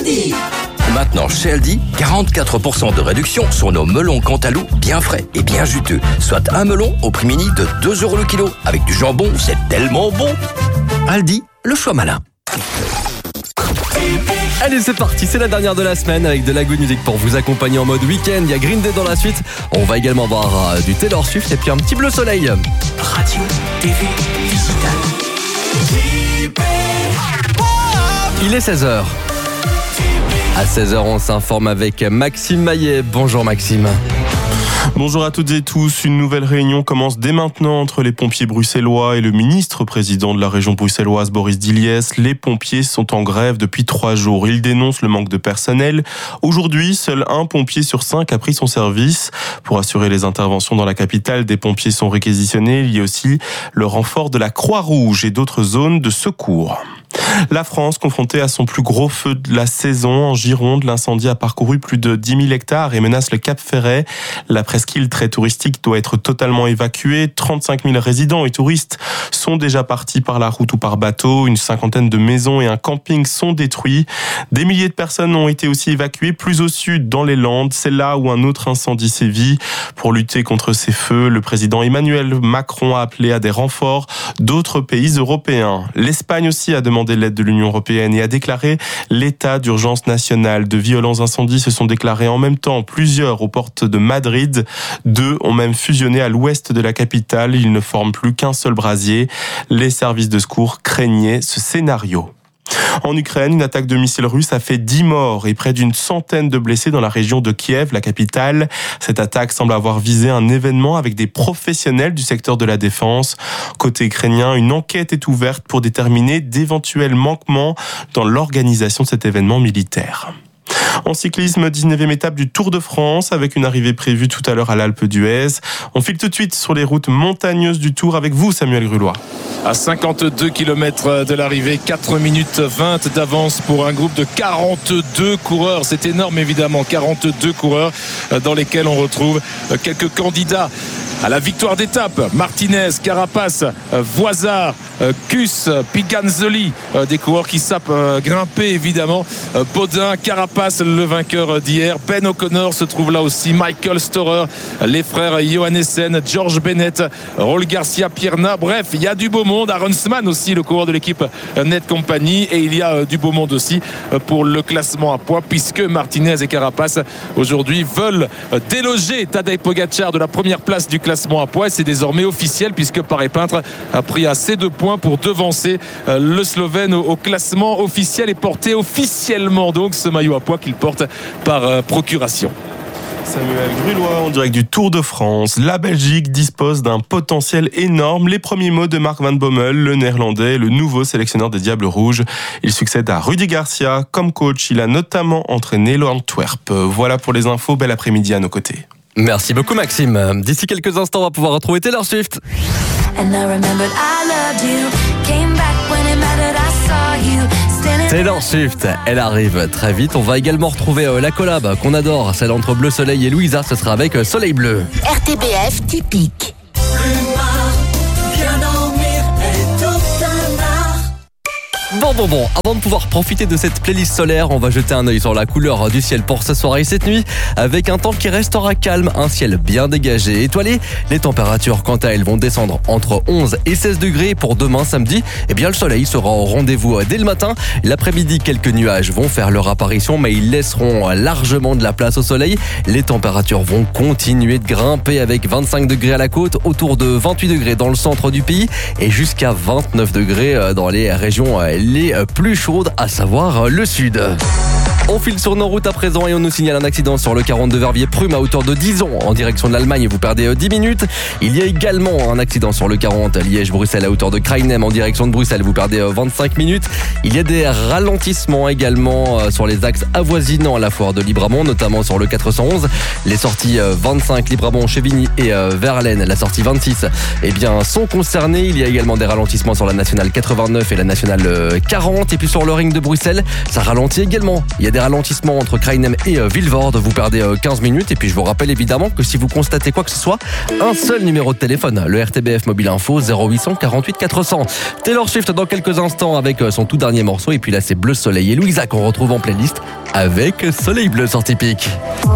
Aldi. Maintenant, chez Aldi, 44% de réduction sur nos melons Cantalou bien frais et bien juteux. Soit un melon au prix mini de 2 € le kilo. Avec du jambon, c'est tellement bon. Aldi, le choix malin. Allez, c'est parti, c'est la dernière de la semaine avec de la good music pour vous accompagner en mode week-end. Il y a Green Day dans la suite. On va également voir du Taylor Swift et puis un petit bleu soleil. Radio, TV, digital. Il est 16h. À 16h, on s'informe avec Maxime Maillet. Bonjour Maxime. Bonjour à toutes et tous. Une nouvelle réunion commence dès maintenant entre les pompiers bruxellois et le ministre-président de la région bruxelloise, Boris Diliès. Les pompiers sont en grève depuis 3 jours. Ils dénoncent le manque de personnel. Aujourd'hui, seul 1 pompier sur 5 a pris son service. Pour assurer les interventions dans la capitale, des pompiers sont réquisitionnés. Il y a aussi le renfort de la Croix-Rouge et d'autres zones de secours. La France, confrontée à son plus gros feu de la saison en Gironde, l'incendie a parcouru plus de 10 000 hectares et menace le Cap Ferret. La presqu'île très touristique doit être totalement évacuée. 35 000 résidents et touristes sont déjà partis par la route ou par bateau. Une 50aine de maisons et un camping sont détruits. Des milliers de personnes ont été aussi évacuées plus au sud, dans les Landes. C'est là où un autre incendie sévit. Pour lutter contre ces feux, le président Emmanuel Macron a appelé à des renforts d'autres pays européens. L'Espagne aussi a demandé l'aide de l'Union européenne et a déclaré l'état d'urgence nationale. De violents incendies se sont déclarés en même temps, plusieurs aux portes de Madrid. 2 ont même fusionné à l'ouest de la capitale. Ils ne forment plus qu'un seul brasier. Les services de secours craignaient ce scénario. En Ukraine, une attaque de missiles russes a fait 10 morts et près d'une centaine de blessés dans la région de Kiev, la capitale. Cette attaque semble avoir visé un événement avec des professionnels du secteur de la défense. Côté ukrainien, une enquête est ouverte pour déterminer d'éventuels manquements dans l'organisation de cet événement militaire. En cyclisme, 19e étape du Tour de France avec une arrivée prévue tout à l'heure à l'Alpe d'Huez. On file tout de suite sur les routes montagneuses du Tour avec vous, Samuel Grulois. À 52 km de l'arrivée, 4 minutes 20 d'avance pour un groupe de 42 coureurs. C'est énorme évidemment, 42 coureurs dans lesquels on retrouve quelques candidats à la victoire d'étape. Martinez, Carapace, Voisard, Kuss, Piganzoli, des coureurs qui sapent grimper évidemment. Baudin, Carapace, le vainqueur d'hier. Ben O'Connor se trouve là aussi. Michael Storer, les frères Johannessen, George Bennett, Raul Garcia, Pierna. Bref, il y a du beau monde. Aronsman aussi, le coureur de l'équipe Net Company. Et il y a du beau monde aussi pour le classement à points, puisque Martinez et Carapace aujourd'hui veulent déloger Tadej Pogačar de la première place du classement à points. C'est désormais officiel puisque Paré Peintre a pris assez de points pour devancer le Slovène au classement officiel et porter officiellement donc ce maillot à pois qu'il porte par procuration. Samuel Grulois en direct du Tour de France. La Belgique dispose d'un potentiel énorme. Les premiers mots de Mark van Bommel, le néerlandais, le nouveau sélectionneur des Diables Rouges. Il succède à Rudy Garcia comme coach. Il a notamment entraîné l'Antwerp. Voilà pour les infos. Bel après-midi à nos côtés. Merci beaucoup Maxime. D'ici quelques instants, on va pouvoir retrouver Taylor Swift. Taylor Swift, elle arrive très vite. On va également retrouver la collab qu'on adore, celle entre Bleu Soleil et Louisa. Ce sera avec Soleil Bleu. RTBF typique. Bon, avant de pouvoir profiter de cette playlist solaire, on va jeter un œil sur la couleur du ciel pour ce soir et cette nuit, avec un temps qui restera calme, un ciel bien dégagé, étoilé. Les températures, quant à elles, vont descendre entre 11 et 16 degrés. Pour demain, samedi, le soleil sera au rendez-vous dès le matin. L'après-midi, quelques nuages vont faire leur apparition, mais ils laisseront largement de la place au soleil. Les températures vont continuer de grimper avec 25 degrés à la côte, autour de 28 degrés dans le centre du pays et jusqu'à 29 degrés dans les régions les plus chaudes, à savoir le sud. On file sur nos routes à présent et on nous signale un accident sur le 42 Verviers-Prüm à hauteur de Dizon en direction de l'Allemagne. Vous perdez 10 minutes. Il y a également un accident sur le 40 Liège-Bruxelles à hauteur de Krainem en direction de Bruxelles. Vous perdez 25 minutes. Il y a des ralentissements également sur les axes avoisinant la foire de Libramont, notamment sur le 411. Les sorties 25 Libramont-Chevigny et Verlaine, la sortie 26, sont concernées. Il y a également des ralentissements sur la nationale 89 et la nationale 40. Et puis sur le ring de Bruxelles, ça ralentit également. Il y a des ralentissements entre Krainem et Vilvoorde. Vous perdez 15 minutes. Et puis je vous rappelle évidemment que si vous constatez quoi que ce soit, un seul numéro de téléphone, le RTBF Mobile Info 0800 48 400. Taylor Swift dans quelques instants avec son tout dernier morceau. Et puis là c'est Bleu Soleil et Louisa qu'on retrouve en playlist avec Soleil Bleu sur Typique.